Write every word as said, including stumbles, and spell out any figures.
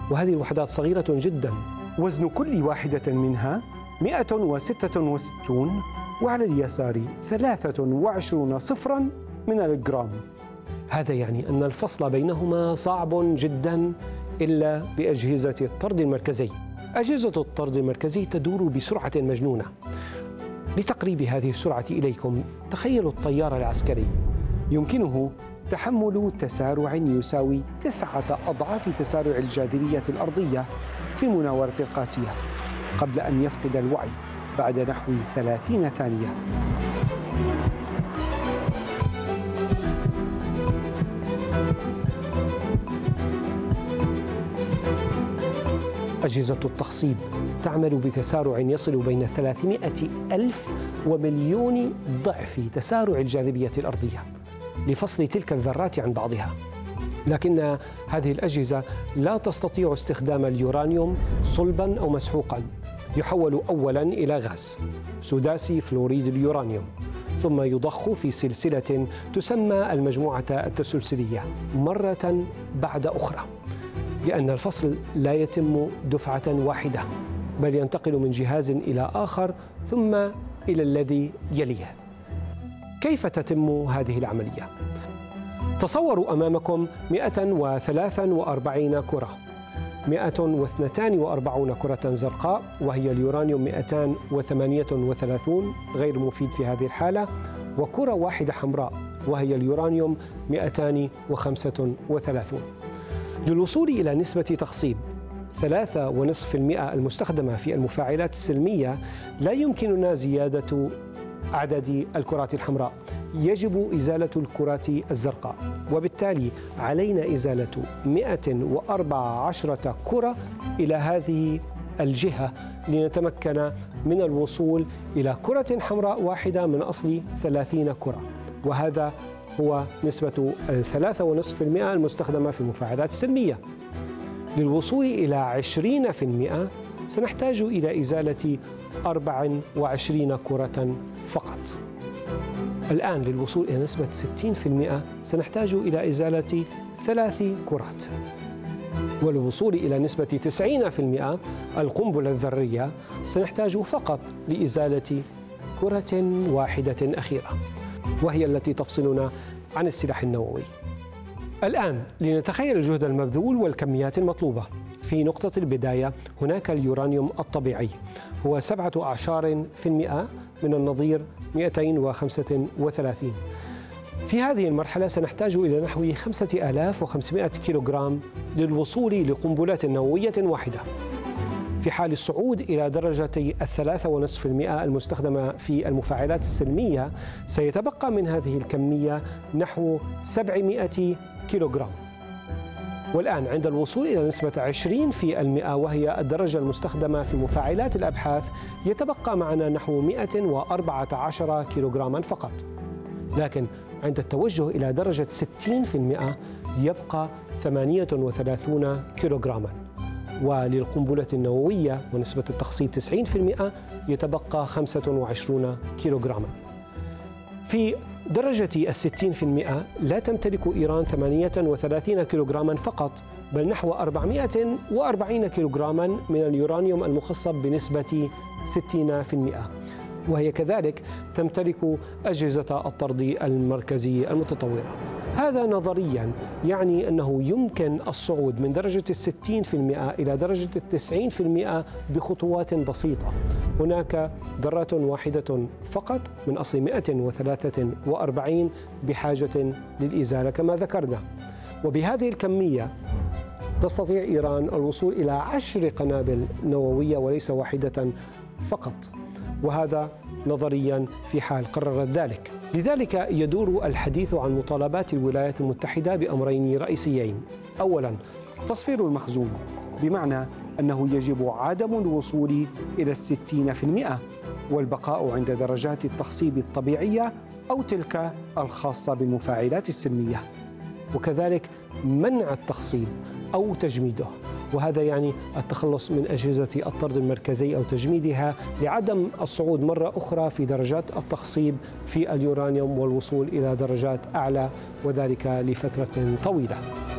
وهذه الوحدات صغيرة جدا، وزن كل واحدة منها مئة وستة وستون، وعلى اليسار ثلاثة وعشرون صفرا من الجرام. هذا يعني أن الفصل بينهما صعب جدا إلا بأجهزة الطرد المركزي. أجهزة الطرد المركزي تدور بسرعة مجنونة. لتقريب هذه السرعة إليكم، تخيلوا الطيار العسكري يمكنه تحمل تسارع يساوي تسعة أضعاف تسارع الجاذبية الأرضية في المناورة القاسية قبل أن يفقد الوعي بعد نحو ثلاثين ثانية. أجهزة التخصيب تعمل بتسارع يصل بين ثلاثمئة ألف ومليون ضعف تسارع الجاذبية الأرضية لفصل تلك الذرات عن بعضها. لكن هذه الأجهزة لا تستطيع استخدام اليورانيوم صلباً أو مسحوقاً. يحول أولاً إلى غاز سداسي فلوريد اليورانيوم، ثم يضخ في سلسلة تسمى المجموعة التسلسلية مرة بعد أخرى، لأن الفصل لا يتم دفعة واحدة، بل ينتقل من جهاز إلى آخر ثم إلى الذي يليه. كيف تتم هذه العملية؟ تصوروا أمامكم مئة وثلاثة وأربعين كرة، مئة واثنتان وأربعون كرة زرقاء وهي اليورانيوم مئتان وثمانية وثلاثون غير مفيد في هذه الحالة، وكرة واحدة حمراء وهي اليورانيوم مئتان وخمسة وثلاثون. للوصول إلى نسبة تخصيب ثلاثة ونصف المئة المستخدمة في المفاعلات السلمية لا يمكننا زيادة عدد الكرات الحمراء، يجب إزالة الكرات الزرقاء، وبالتالي علينا إزالة مئة وأربع عشرة كرة إلى هذه الجهة لنتمكن من الوصول إلى كرة حمراء واحدة من أصل ثلاثين كرة، وهذا هو نسبة الثلاثة ونصف المئة المستخدمة في المفاعلات السلمية. للوصول إلى عشرين بالمئة سنحتاج إلى إزالة أربع وعشرين كرة فقط. الآن للوصول إلى نسبة ستين بالمئة سنحتاج إلى إزالة ثلاث كرات. وللوصول إلى نسبة تسعين بالمئة القنبلة الذرية سنحتاج فقط لإزالة كرة واحدة أخيرة، وهي التي تفصلنا عن السلاح النووي. الآن لنتخيل الجهد المبذول والكميات المطلوبة. في نقطة البداية هناك اليورانيوم الطبيعي، هو سبعة أعشار في المئة من النظير مئتين وخمسة وثلاثين. في هذه المرحلة سنحتاج إلى نحو خمسة آلاف وخمسمئة كيلوغرام للوصول لقنبلة نووية واحدة. في حال الصعود إلى درجة الثلاثة ونصف المئة المستخدمة في المفاعلات السلمية سيتبقى من هذه الكمية نحو سبعمئة كيلوغرام. والآن عند الوصول إلى نسبة عشرين في المئة وهي الدرجة المستخدمة في مفاعلات الأبحاث يتبقى معنا نحو مئة وأربعة عشر كيلوغراما فقط. لكن عند التوجه إلى درجة ستين في المئة يبقى ثمانية وثلاثون كيلوغراما، وللقنبلة النووية ونسبة التخصيب تسعين في المئة يتبقى خمسة وعشرون كيلوغراما. في درجة الستين في المئة لا تمتلك إيران ثمانية وثلاثين كيلوغراما فقط، بل نحو أربعمئة وأربعين كيلوغراما من اليورانيوم المخصب بنسبة ستين في المئة، وهي كذلك تمتلك أجهزة الطرد المركزي المتطورة. هذا نظرياً يعني أنه يمكن الصعود من درجة الستين في المئة إلى درجة التسعين في المئة بخطوات بسيطة. هناك ذرة واحدة فقط من أصل مئة وثلاثة وأربعين بحاجة للإزالة كما ذكرنا، وبهذه الكمية تستطيع إيران الوصول إلى عشر قنابل نووية وليس واحدة فقط، وهذا نظرياً في حال قررت ذلك. لذلك يدور الحديث عن مطالبات الولايات المتحدة بأمرين رئيسيين. أولاً تصفير المخزون، بمعنى أنه يجب عدم الوصول إلى الستين في المئة والبقاء عند درجات التخصيب الطبيعية أو تلك الخاصة بالمفاعلات السلمية، وكذلك منع التخصيب أو تجميده، وهذا يعني التخلص من أجهزة الطرد المركزي أو تجميدها لعدم الصعود مرة أخرى في درجات التخصيب في اليورانيوم والوصول إلى درجات أعلى، وذلك لفترة طويلة.